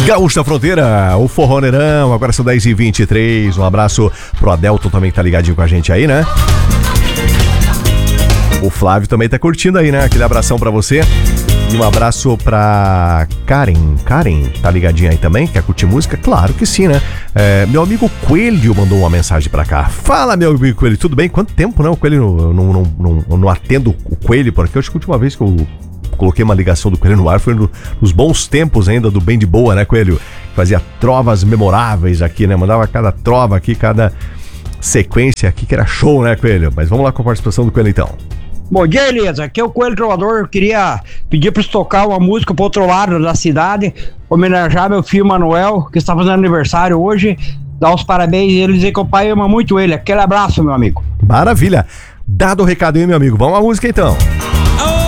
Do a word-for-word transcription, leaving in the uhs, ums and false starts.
Gaúcha Fronteira, o Forroneirão, agora são dez e vinte e três. Um abraço pro Adelton também que tá ligadinho com a gente aí, né? O Flávio também tá curtindo aí, né? Aquele abração pra você. E um abraço pra Karen. Karen, tá ligadinha aí também? Quer curtir música? Claro que sim, né? É, meu amigo Coelho mandou uma mensagem pra cá. Fala, meu amigo Coelho, tudo bem? Quanto tempo, né? O Coelho não, não, não, não, não atendo o Coelho, porque eu acho que a última vez que eu coloquei uma ligação do Coelho no ar foi no, nos bons tempos ainda do Bem de Boa, né, Coelho? Fazia trovas memoráveis aqui, né? Mandava cada trova aqui, cada sequência aqui, que era show, né, Coelho? Mas vamos lá com a participação do Coelho, então. Bom dia, Elias. Aqui é o Coelho Trovador. Eu queria pedir para você tocar uma música pro outro lado da cidade, homenagear meu filho Manuel, que está fazendo aniversário hoje, dar os parabéns e ele dizer que o pai ama muito ele. Aquele abraço, meu amigo. Maravilha. Dado o recado aí, meu amigo. Vamos à música, então.